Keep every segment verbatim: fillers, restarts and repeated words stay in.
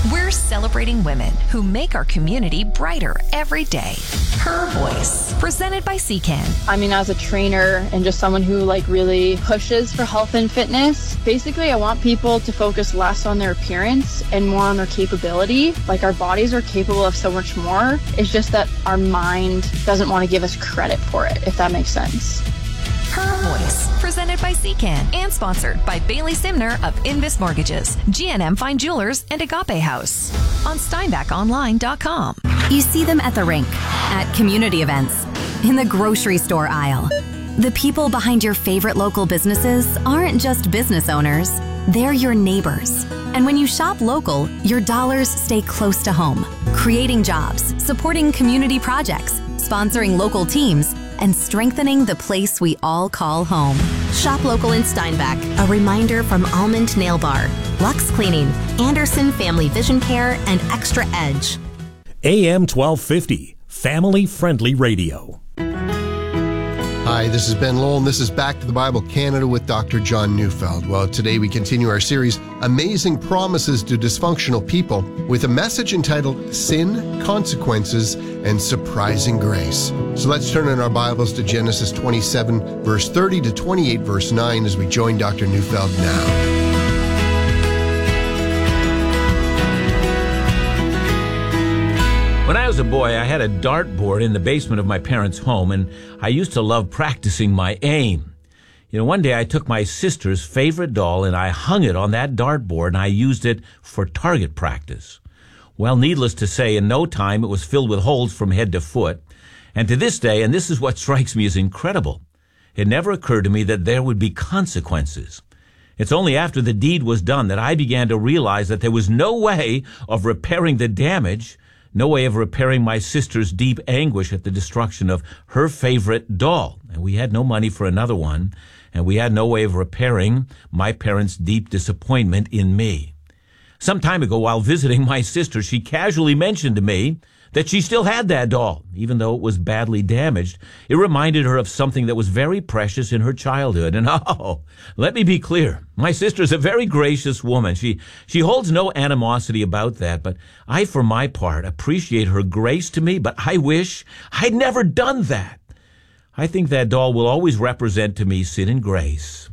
We're celebrating women who make our community brighter every day. Her Voice, presented by C C A N. I mean, as a trainer and just someone who like really pushes for health and fitness, basically I want people to focus less on their appearance and more on their capability. Like, our bodies are capable of so much more. It's just that our mind doesn't want to give us credit for it, if that makes sense. Her Voice, presented by C C A N and sponsored by Bailey Simner of Invis Mortgages, G and M Fine Jewelers, and Agape House on Steinbach Online dot com. You see them at the rink, at community events, in the grocery store aisle. The people behind your favorite local businesses aren't just business owners, they're your neighbors. And when you shop local, your dollars stay close to home, creating jobs, supporting community projects, sponsoring local teams, and strengthening the place we all call home. Shop local in Steinbach, a reminder from Almond Nail Bar, Lux Cleaning, Anderson Family Vision Care, and Extra Edge. A M twelve fifty, family-friendly radio. Hi, this is Ben Lowell, and this is Back to the Bible Canada with Doctor John Neufeld. Well, today we continue our series, Amazing Promises to Dysfunctional People, with a message entitled Sin, Consequences, and Surprising Grace. So let's turn in our Bibles to Genesis twenty-seven, verse thirty to twenty-eight, verse nine, as we join Doctor Neufeld now. When I was a boy, I had a dartboard in the basement of my parents' home, and I used to love practicing my aim. You know, one day I took my sister's favorite doll and I hung it on that dartboard, and I used it for target practice. Well, needless to say, in no time it was filled with holes from head to foot. And to this day, and this is what strikes me as incredible, it never occurred to me that there would be consequences. It's only after the deed was done that I began to realize that there was no way of repairing the damage, no way of repairing my sister's deep anguish at the destruction of her favorite doll. And we had no money for another one, and we had no way of repairing my parents' deep disappointment in me. Some time ago, while visiting my sister, she casually mentioned to me that she still had that doll, even though it was badly damaged. It reminded her of something that was very precious in her childhood. And oh, let me be clear, my sister's a very gracious woman. She she holds no animosity about that, but I, for my part, appreciate her grace to me, but I wish I'd never done that. I think that doll will always represent to me sin and grace.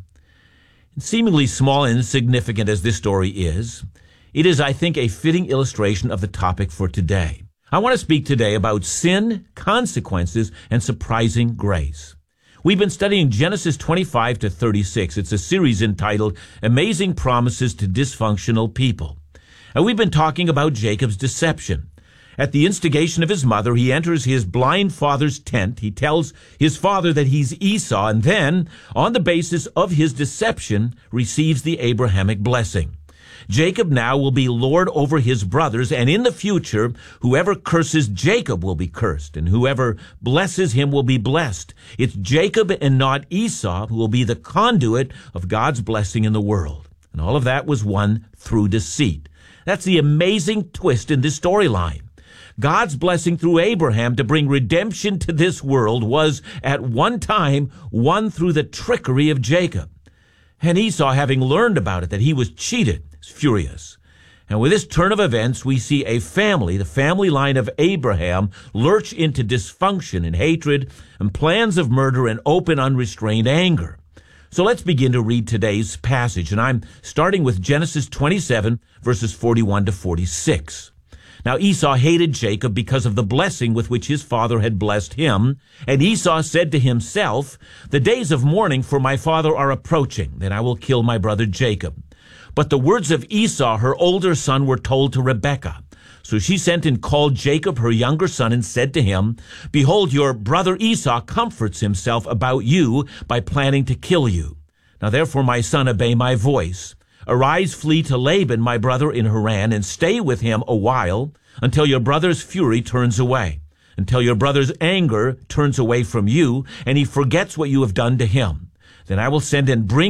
And seemingly small and insignificant as this story is, it is, I think, a fitting illustration of the topic for today. I want to speak today about sin, consequences, and surprising grace. We've been studying Genesis twenty-five to thirty-six. It's a series entitled Amazing Promises to Dysfunctional People. And we've been talking about Jacob's deception. At the instigation of his mother, he enters his blind father's tent. He tells his father that he's Esau, and then, on the basis of his deception, receives the Abrahamic blessing. Jacob now will be lord over his brothers, and in the future, whoever curses Jacob will be cursed, and whoever blesses him will be blessed. It's Jacob and not Esau who will be the conduit of God's blessing in the world. And all of that was won through deceit. That's the amazing twist in this storyline. God's blessing through Abraham to bring redemption to this world was at one time won through the trickery of Jacob. And Esau, having learned about it, that he was cheated, is furious. And with this turn of events, we see a family, the family line of Abraham, lurch into dysfunction and hatred and plans of murder and open, unrestrained anger. So let's begin to read today's passage. And I'm starting with Genesis twenty-seven, verses forty-one to forty-six. Now Esau hated Jacob because of the blessing with which his father had blessed him. And Esau said to himself, "The days of mourning for my father are approaching. Then I will kill my brother Jacob." But the words of Esau, her older son, were told to Rebekah. So she sent and called Jacob, her younger son, and said to him, "Behold, your brother Esau comforts himself about you by planning to kill you. Now therefore, my son, obey my voice. Arise, flee to Laban, my brother in Haran, and stay with him a while until your brother's fury turns away, until your brother's anger turns away from you, and he forgets what you have done to him. Then I will send and bring